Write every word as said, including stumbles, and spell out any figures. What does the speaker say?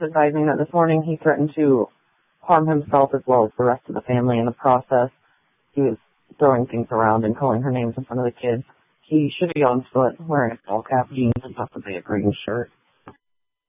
advising that this morning he threatened to harm himself as well as the rest of the family in the process. He was throwing things around and calling her names in front of the kids. He should be on foot, wearing a skull cap, jeans, and possibly a green shirt.